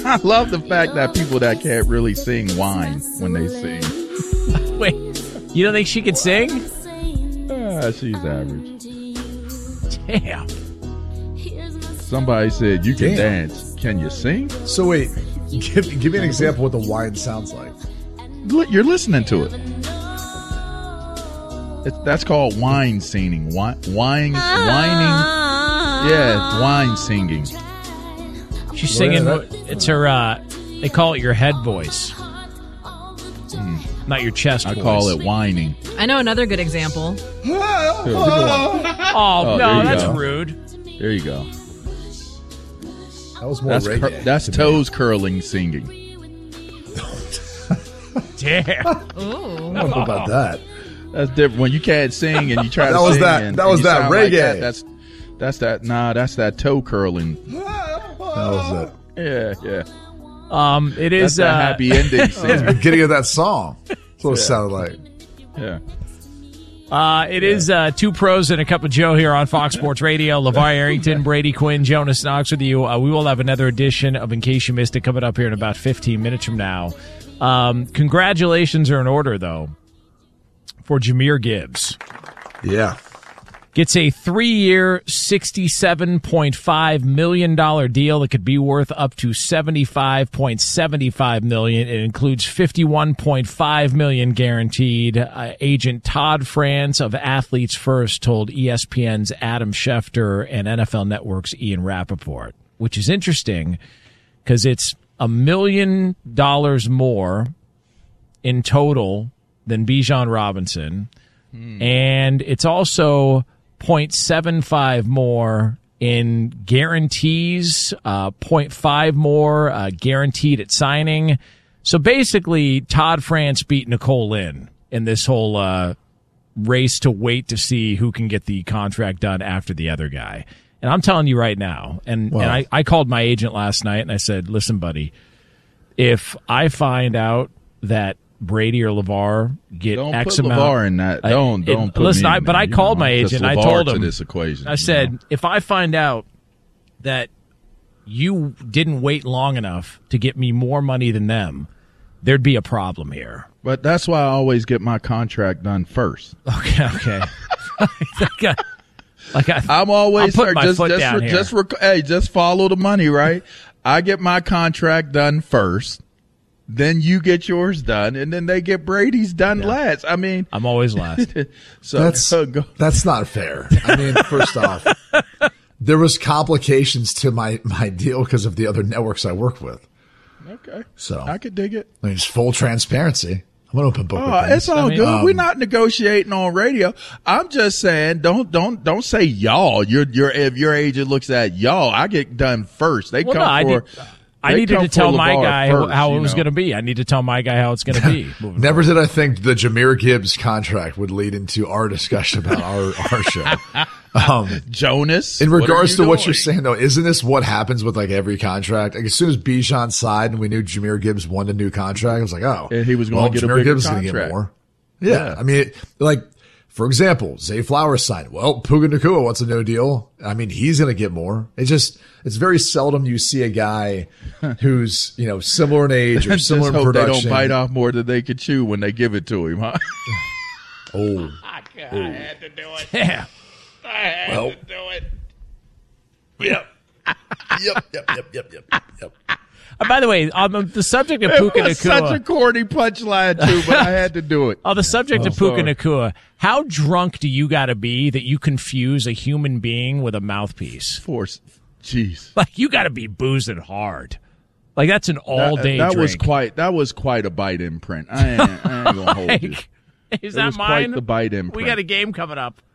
I love the fact that people that can't really sing whine when they sing. Wait, you don't think she could sing? She's average. Damn. Somebody said you can dance. Can you sing? So wait, give me an example of what the whine sounds like. You're listening to it. That's called whine singing. Whining. Yeah, whine singing. She's singing. It's her. They call it your head voice, not your chest voice. I call it whining. I know another good example. Oh no, that's rude. There you go. That was more reggae. That's toes curling singing. Damn. Ooh. I don't know about that. That's different. When you can't sing and you try to That was sing. that. That was that reggae. That's that. Nah, that's that toe curling. That was it. Yeah. It is that's a happy ending scene. That's the beginning of that song. That's what it sounded like. Yeah. It is Two Pros and a Cup of Joe here on Fox Sports Radio. LeVar Arrington, Brady Quinn, Jonas Knox with you. We will have another edition of In Case You Missed It coming up here in about 15 minutes from now. Congratulations are in order, though, for Jahmyr Gibbs. Yeah. Gets a 3-year, $67.5 million deal that could be worth up to $75.75 million. It includes $51.5 million guaranteed. Agent Todd France of Athletes First told ESPN's Adam Schefter and NFL Network's Ian Rappaport, which is interesting because it's $1 million more in total than Bijan Robinson, and it's also 0.75 more in guarantees, 0.5 more guaranteed at signing. So basically, Todd France beat Nicole Lynn in this whole race to wait to see who can get the contract done after the other guy. And I'm telling you right now, and I called my agent last night and I said, listen, buddy, if I find out that Brady or LeVar get don't X put amount. LeVar in that. Don't put listen. me in But there, I called my agent. I told him this equation. I said, if I find out that you didn't wait long enough to get me more money than them, there'd be a problem here. But that's why I always get my contract done first. Okay. I'm always putting my foot down here. Just follow the money, right? I get my contract done first. Then you get yours done, and then they get Brady's done last. I mean, I'm always last. That's not fair. I mean, first off, there was complications to my deal because of the other networks I work with. Okay, so I could dig it. I mean, just full transparency. I'm an open book. With it's all good. We're not negotiating on radio. I'm just saying, don't say y'all. If your agent looks at y'all, I get done first. I needed to tell my guy how it was going to be. I need to tell my guy how it's going to be. Never did I think the Jahmyr Gibbs contract would lead into our discussion about our show. Jonas, in regards to what you're saying, though, isn't this what happens with like every contract? Like as soon as Bijan signed and we knew Jahmyr Gibbs won a new contract, I was like, oh, and he was going to get Jahmyr a Gibbs bigger is going to contract. get more. Yeah. I mean, for example, Zay Flowers signed. Well, Puka Nacua wants a no deal. I mean, he's going to get more. It's very seldom you see a guy who's, similar in age or similar in production. They don't bite off more than they could chew when they give it to him, huh? I had to do it. Yeah. I had to do it. Yep. By the way, on the subject of Puka Nacua, such a corny punchline too, but I had to do it. On the subject of Puka Nacua, how drunk do you got to be that you confuse a human being with a mouthpiece? Jeez, like you got to be boozing hard. Like that's an all-day drink. That was quite a bite imprint. I ain't gonna hold you. Is that mine? Quite the bite imprint. We got a game coming up.